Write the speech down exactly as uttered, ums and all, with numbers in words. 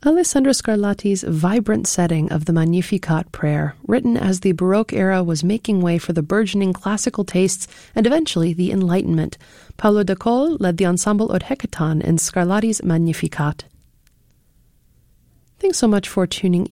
Alessandro Scarlatti's vibrant setting of the Magnificat prayer, written as the Baroque era was making way for the burgeoning classical tastes and eventually the Enlightenment. Paolo D'Acol led the ensemble Od Hecaton in Scarlatti's Magnificat. Thanks so much for tuning